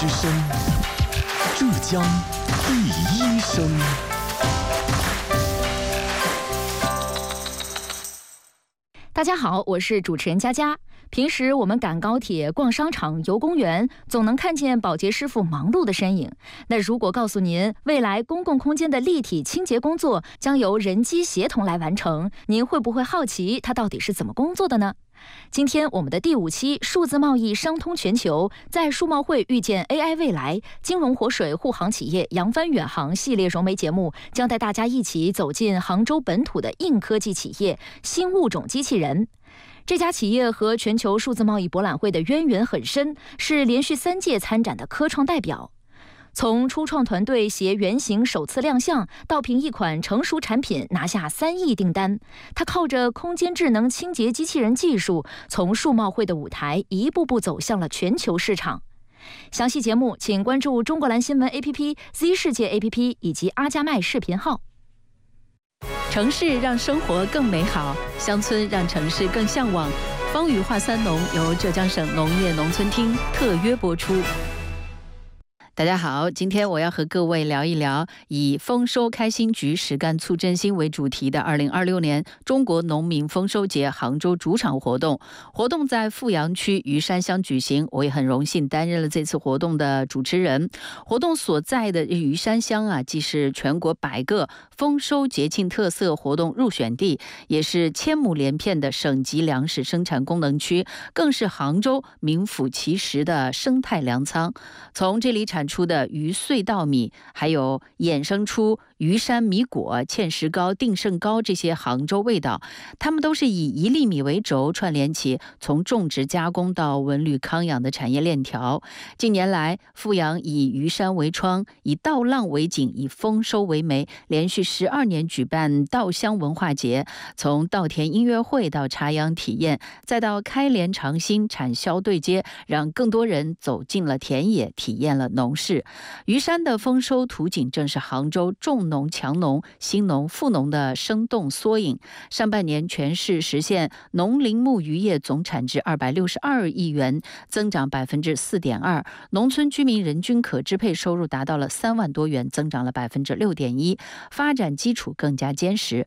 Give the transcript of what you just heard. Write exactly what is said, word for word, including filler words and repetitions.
之声，浙江第一声。 大家好，我是主持人佳佳。平时我们赶高铁、逛商场、游公园，总能看见保洁师傅忙碌的身影。那如果告诉您，未来公共空间的立体清洁工作将由人机协同来完成，您会不会好奇它到底是怎么工作的呢？今天我们的第五期数字贸易商通全球，在数贸会遇见 A I 未来，金融活水护航企业扬帆远航系列融媒节目，将带大家一起走进杭州本土的硬科技企业新物种机器人。这家企业和全球数字贸易博览会的渊源很深，是连续三届参展的科创代表。从初创团队携原型首次亮相，到凭一款成熟产品拿下三亿订单，他靠着空间智能清洁机器人技术，从数贸会的舞台一步步走向了全球市场。详细节目请关注中国蓝新闻 A P P、Z 世界 A P P 以及阿加麦视频号。 城市让生活更美好，乡村让城市更向往。方语话三农由浙江省农业农村厅特约播出。大家好，今天我要和各位聊一聊以丰收开心菊实干促振兴为主题的二零二六年中国农民丰收节杭州主场活动。活动在富阳区余山乡举行，我也很荣幸担任了这次活动的主持人。活动所在的余山乡啊，既是全国百个丰收节庆特色活动入选地，也是千亩连片的省级粮食生产功能区，更是杭州名副其实的生态粮仓。从这里产出的鱼碎稻米，还有衍生出余山米果、芡实糕、定胜糕这些杭州味道，它们都是以一粒米为轴，串联起从种植加工到文旅康养的产业链条。近年来，富阳以余山为窗，以稻浪为景，以丰收为媒，连续十二年举办稻香文化节，从稻田音乐会到插秧体验，再到开镰尝新、产销对接，让更多人走进了田野，体验了农事。余山的丰收图景正是杭州重农强农、兴农富农的生动缩影。上半年全市实现农林牧渔业总产值二百六十二亿元，增长百分之四点二，农村居民人均可支配收入达到了三万多元，增长了百分之六点一，发展基础更加坚实。